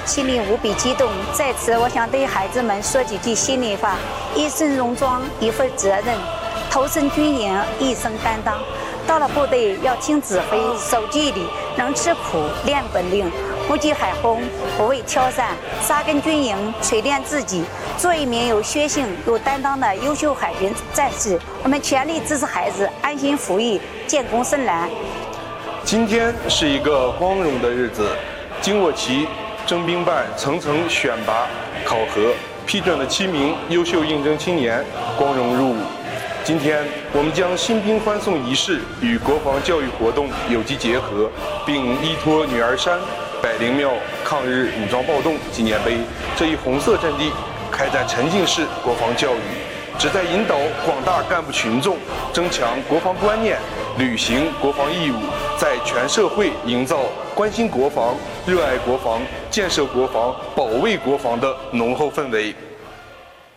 心里无比激动。在此，我想对孩子们说几句心里话：一身戎装，一份责任；投身军营，一生担当。到了部队要听指挥，守纪律，能吃苦，练本领，不惧海风，不畏挑战，扎根军营，锤炼自己，做一名有血性、有担当的优秀海军战士。我们全力支持孩子安心服役，建功深蓝。 今天是一个光荣的日子，经过其征兵办层层选拔考核，批准了7名优秀应征青年光荣入伍。今天我们将新兵欢送仪式与国防教育活动有机结合，并依托女儿山百灵庙抗日武装暴动纪念碑这一红色阵地，开展沉浸式国防教育，旨在引导广大干部群众增强国防观念，履行国防义务，在全社会营造关心国防、热爱国防、建设国防、保卫国防的浓厚氛围。